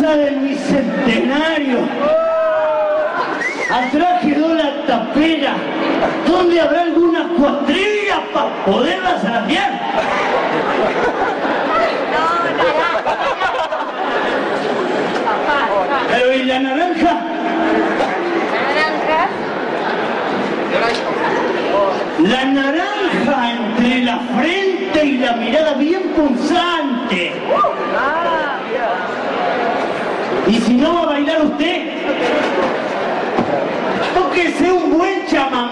fiesta del Bicentenario. Atrás quedó la tapera. ¿Dónde habrá alguna cuatrilla para poderla zarapear? Pero ¿y la naranja? La naranja entre la frente y la mirada bien punzante. ¿Y si no va a bailar usted? Tóquese un buen chamamé.